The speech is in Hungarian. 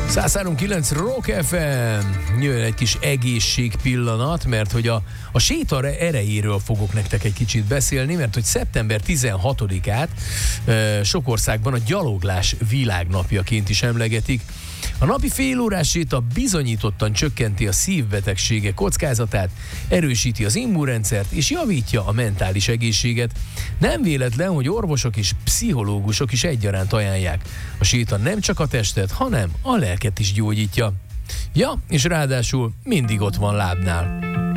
103.9 Rock FM. Jöjjön egy kis egészségpillanat, mert hogy a séta erejéről fogok nektek egy kicsit beszélni, mert hogy szeptember 16-át sok országban a gyaloglás világnapjaként is emlegetik. A napi félórás séta bizonyítottan csökkenti a szívbetegségek kockázatát, erősíti az immunrendszert és javítja a mentális egészséget. Nem véletlen, hogy orvosok és pszichológusok is egyaránt ajánlják. A séta nem csak a testet, hanem a lelket is gyógyítja. Ja, és ráadásul mindig ott van lábnál.